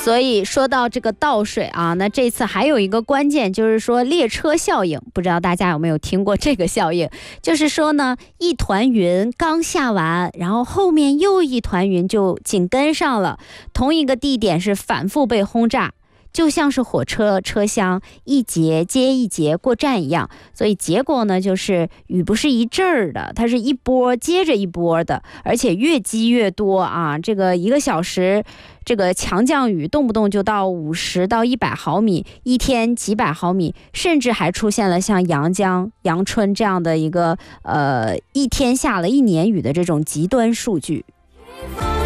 所以说到这个倒水啊，那这次还有一个关键就是说列车效应，不知道大家有没有听过这个效应？就是说呢，一团云刚下完，然后后面又一团云就紧跟上了，同一个地点是反复被轰炸。就像是火车车厢一节接一节过站一样，所以结果呢，就是雨不是一阵儿的，它是一波接着一波的，而且越积越多啊！这个1个小时，这个强降雨动不动就到50到100毫米，一天几百毫米，甚至还出现了像阳江、阳春这样的一个一天下了1年雨的这种极端数据。